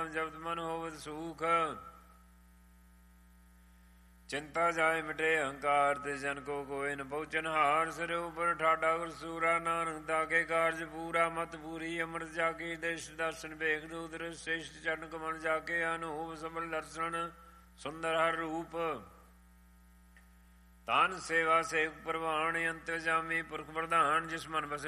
ਨਾਮ ਜਪਤ ਮਨ ਹੋਵਤ ਸੂਖ। ਚਿੰਤਾ ਜਾਏ ਮਿਟੇ ਅਹੰਕਾਰ, ਤੇ ਜਨ ਕੋ ਕੋਇ ਨ ਪਹੁੰਚਨ ਹਾਰ। ਸਿਰ ਉਪਰ ਠਾਡਾ ਗੁਰ ਸੂਰਾ, ਨਾਨਕ ਦਾਕੇ ਕਾਰਜ ਪੂਰਾ। ਮਤ ਪੂਰੀ ਅੰਮ੍ਰਿਤ ਜਾਕੇ, ਦੇਸ਼ ਦਰਸ਼ਨ ਵੇਖ ਦੂਦਰ। ਸ੍ਰੇਸ਼ਟ ਚਰਨ ਕਮਲ ਜਾਕੇ, ਅਨੂਪ ਸਬਲ ਦਰਸ਼ਨ ਸੁੰਦਰ ਹਰ ਰੂਪ। ਤਾਨ ਸੇਵਾ ਸੇਵਕ ਪ੍ਰਵਾਨ, ਅੰਤਰ ਜਾਮੀ ਪੁਰਖ ਪ੍ਰਧਾਨ। ਜਿਸ ਮਨ ਬਸੇ